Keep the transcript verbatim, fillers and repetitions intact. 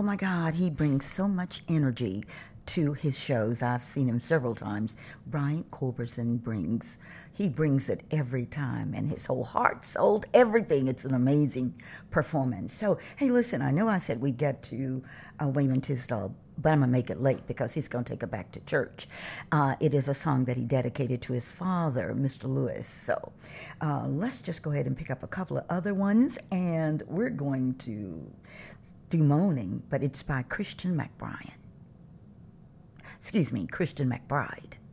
my God, he brings so much energy to his shows. I've seen him several times. Bryant Culberson brings, he brings it every time, and his whole heart, soul, everything. It's an amazing performance. So, hey, listen, I know I said we'd get to uh, Wayman Tisdall, but I'm going to make it late because he's going to take it back to church. Uh, it is a song that he dedicated to his father, Mister Lewis. So uh, let's just go ahead and pick up a couple of other ones, and we're going to do Moaning, but it's by Christian McBride. Excuse me, Christian McBride.